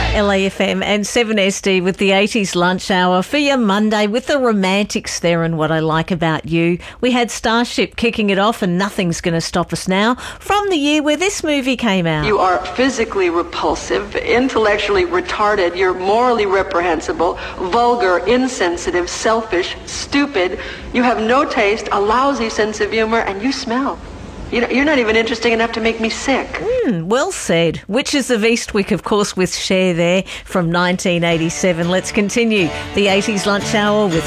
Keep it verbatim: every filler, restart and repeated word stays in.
L A F M and seven S D with the eighties lunch hour for your Monday with the romantics there and what I like about you. We had Starship kicking it off and Nothing's Gonna Stop Us Now from the year where this movie came out. You are physically repulsive, intellectually retarded, you're morally reprehensible, vulgar, insensitive, selfish, stupid, you have no taste, a lousy sense of humor, and you smell. You know, you're not even interesting enough to make me sick. Mm, well said. Witches of Eastwick, of course, with Cher there from nineteen eighty-seven. Let's continue the eighties lunch hour with